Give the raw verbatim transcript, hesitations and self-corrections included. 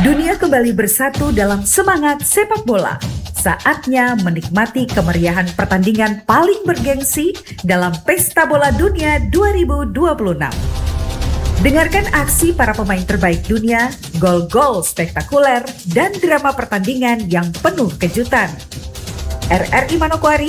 Dunia kembali bersatu dalam semangat sepak bola. Saatnya menikmati kemeriahan pertandingan paling bergengsi dalam Pesta Bola Dunia dua ribu dua puluh enam. Dengarkan aksi para pemain terbaik dunia, gol-gol spektakuler, dan drama pertandingan yang penuh kejutan. R R I Manokwari